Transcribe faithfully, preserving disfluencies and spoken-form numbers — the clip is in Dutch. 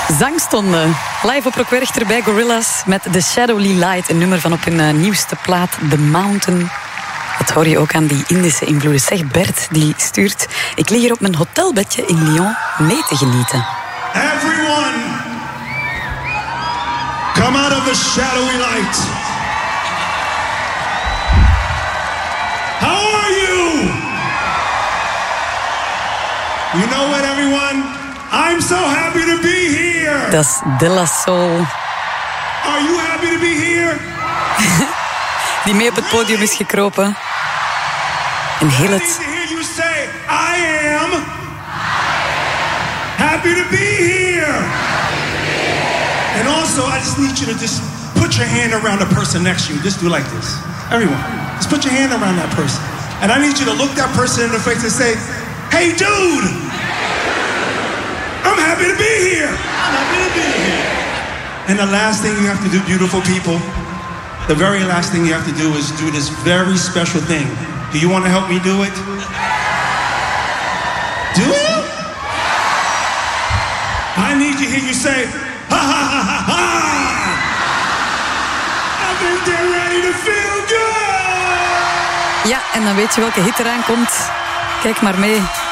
Zangstonden. Live op Rockwerchter bij Gorillaz met The Shadowly Light. Een nummer van op hun uh, nieuwste plaat, The Mountain. Dat hoor je ook aan die Indische invloeden. Zeg, Bert, die stuurt: ik lig hier op mijn hotelbedje in Lyon mee te genieten. Everyone, come out of the shadowy light. How are you? You know what, everyone? I'm so happy to be here. Dat is De La Soul. Are you happy to be here? Die mee op het podium is gekropen. En heel het... I need to hear you say, I am happy to be here. And also, I just need you to just put your hand around the person next to you. Just do like this. Everyone, just put your hand around that person. And I need you to look that person in the face and say, hey, dude, I'm happy to be here. I'm happy to be here. And the last thing you have to do, beautiful people, the very last thing you have to do is do this very special thing. Do you want to help me do it? Do it? I need to hear you say, ha ha ha ha ha! I think they're ready to feel good! Ja, en dan weet je welke hit eraan komt. Kijk maar mee.